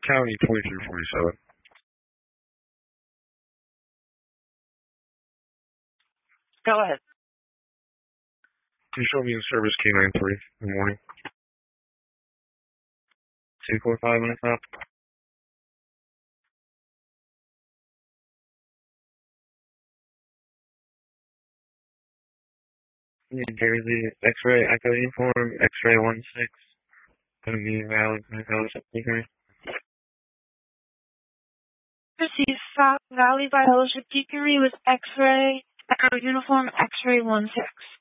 County 2347. Go ahead. Can you show me the service K93 in the morning? 245 minutes up. New Jersey, X-ray, Echo Uniform, X-ray 16. Gonna be Valley Fellowship Deaconry. Receive Valley Fellowship Deaconry with X-ray, Echo Uniform, X-ray 16.